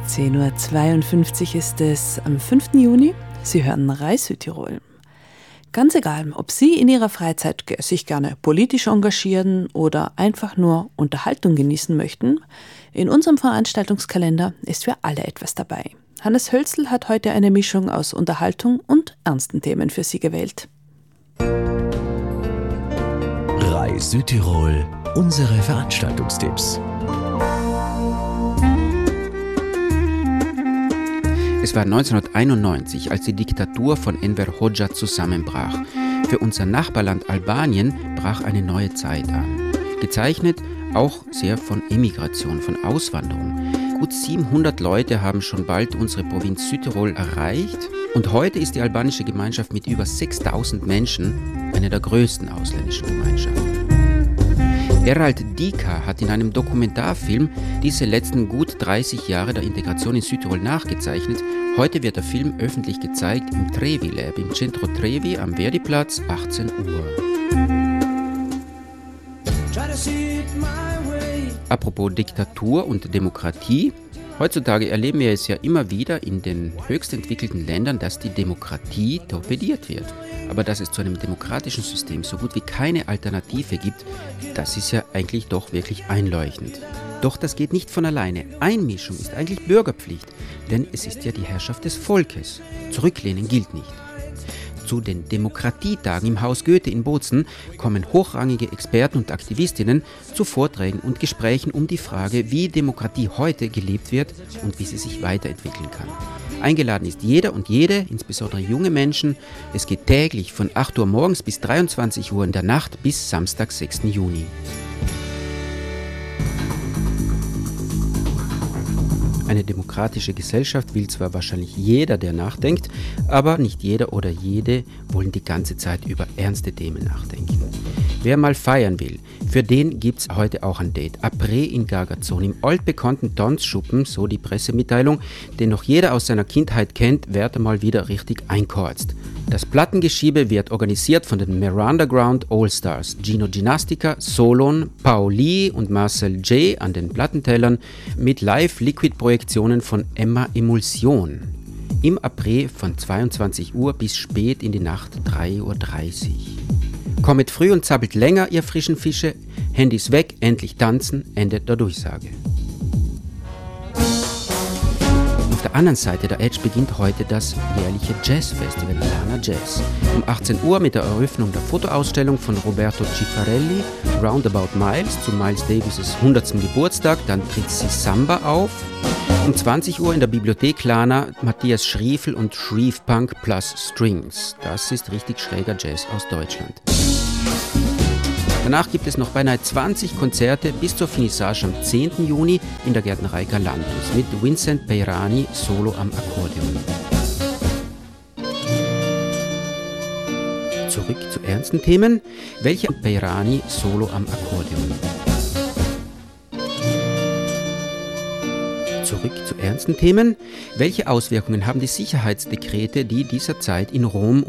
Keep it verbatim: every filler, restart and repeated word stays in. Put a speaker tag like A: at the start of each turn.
A: zehn Uhr zweiundfünfzig ist es am fünften Juni. Sie hören Rai Südtirol. Ganz egal, ob Sie in Ihrer Freizeit sich gerne politisch engagieren oder einfach nur Unterhaltung genießen möchten, in unserem Veranstaltungskalender ist für alle etwas dabei. Hannes Hölzl hat heute eine Mischung aus Unterhaltung und ernsten Themen für Sie gewählt.
B: Rai Südtirol, unsere Veranstaltungstipps.
C: Es war neunzehnhunderteinundneunzig, als die Diktatur von Enver Hoxha zusammenbrach. Für unser Nachbarland Albanien brach eine neue Zeit an. Gezeichnet auch sehr von Emigration, von Auswanderung. Gut siebenhundert Leute haben schon bald unsere Provinz Südtirol erreicht. Und heute ist die albanische Gemeinschaft mit über sechstausend Menschen eine der größten ausländischen Gemeinschaften. Erald Dika hat in einem Dokumentarfilm diese letzten gut dreißig Jahre der Integration in Südtirol nachgezeichnet. Heute wird der Film öffentlich gezeigt im Trevi Lab, im Centro Trevi am Verdiplatz, achtzehn Uhr. Apropos Diktatur und Demokratie. Heutzutage erleben wir es ja immer wieder in den höchst entwickelten Ländern, dass die Demokratie torpediert wird. Aber dass es zu einem demokratischen System so gut wie keine Alternative gibt, das ist ja eigentlich doch wirklich einleuchtend. Doch das geht nicht von alleine. Einmischung ist eigentlich Bürgerpflicht, denn es ist ja die Herrschaft des Volkes. Zurücklehnen gilt nicht. Zu den Demokratietagen im Haus Goethe in Bozen kommen hochrangige Experten und Aktivistinnen zu Vorträgen und Gesprächen um die Frage, wie Demokratie heute gelebt wird und wie sie sich weiterentwickeln kann. Eingeladen ist jeder und jede, insbesondere junge Menschen. Es geht täglich von acht Uhr morgens bis dreiundzwanzig Uhr in der Nacht bis Samstag, sechsten Juni. Eine demokratische Gesellschaft will zwar wahrscheinlich jeder, der nachdenkt, aber nicht jeder oder jede wollen die ganze Zeit über ernste Themen nachdenken. Wer mal feiern will, für den gibt's heute auch ein Date. Après in Gargazon, im altbekannten Tanzschuppen, so die Pressemitteilung, den noch jeder aus seiner Kindheit kennt, wird er mal wieder richtig einkorzt. Das Plattengeschiebe wird organisiert von den Miranda Ground All-Stars, Gino Ginastica, Solon, Pauli und Marcel J. an den Plattentellern mit Live-Liquid-Projektionen von Emma Emulsion. Im Après von zweiundzwanzig Uhr bis spät in die Nacht drei Uhr dreißig. Kommet früh und zappelt länger, ihr frischen Fische. Handys weg, endlich tanzen, Ende der Durchsage. Auf der anderen Seite der Edge beginnt heute das jährliche Jazzfestival Lana Jazz. Um achtzehn Uhr mit der Eröffnung der Fotoausstellung von Roberto Cifarelli, Roundabout Miles, zu Miles Davis' hundertsten Geburtstag. Dann tritt sie Samba auf. Um zwanzig Uhr in der Bibliothek Lana Matthias Schriefel und Shreve Punk plus Strings. Das ist richtig schräger Jazz aus Deutschland. Danach gibt es noch beinahe zwanzig Konzerte bis zur Finissage am zehnten Juni in der Gärtnerei Galantus mit Vincent Peirani Solo am Akkordeon. Zurück zu ernsten Themen. Welche Peirani Solo am Akkordeon? Zurück zu ernsten Themen. Welche Auswirkungen haben die Sicherheitsdekrete, die dieser Zeit in Rom